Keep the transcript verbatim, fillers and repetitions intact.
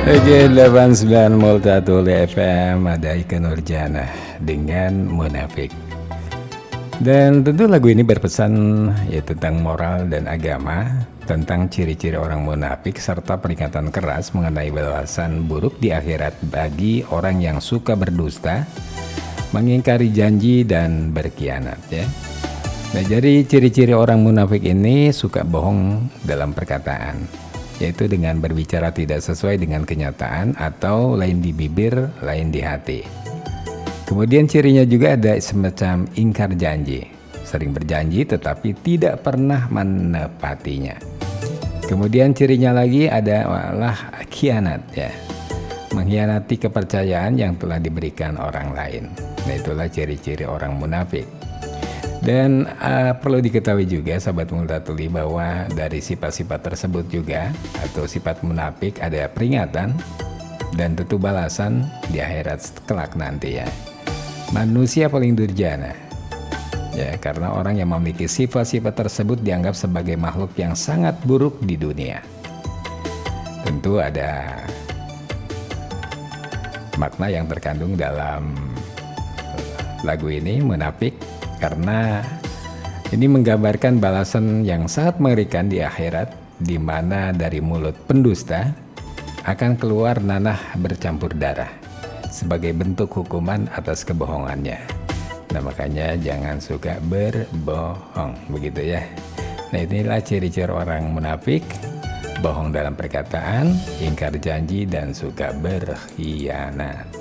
Oke, delapan puluh sembilan Multatul F M, ada Ika Nurjana dengan Munafik. Dan tentu lagu ini berpesan ya tentang moral dan agama, tentang ciri-ciri orang munafik serta peringatan keras mengenai balasan buruk di akhirat bagi orang yang suka berdusta, mengingkari janji dan berkhianat ya. Nah, jadi ciri-ciri orang munafik ini suka bohong dalam perkataan, yaitu dengan berbicara tidak sesuai dengan kenyataan atau lain di bibir, lain di hati. Kemudian cirinya juga ada semacam ingkar janji, sering berjanji tetapi tidak pernah menepatinya. Kemudian cirinya lagi adalah khianat ya, mengkhianati kepercayaan yang telah diberikan orang lain. Nah, itulah ciri-ciri orang munafik. Dan uh, perlu diketahui juga sahabat Multatuli bahwa dari sifat-sifat tersebut juga atau sifat munafik ada peringatan dan tentu balasan di akhirat kelak nanti ya. Manusia paling durjana ya, karena orang yang memiliki sifat-sifat tersebut dianggap sebagai makhluk yang sangat buruk di dunia. Tentu ada makna yang terkandung dalam lagu ini Munafik, karena ini menggambarkan balasan yang sangat mengerikan di akhirat, di mana dari mulut pendusta akan keluar nanah bercampur darah sebagai bentuk hukuman atas kebohongannya. Nah, makanya jangan suka berbohong, begitu ya. Nah, inilah ciri-ciri orang munafik: bohong dalam perkataan, ingkar janji, dan suka berkhianat.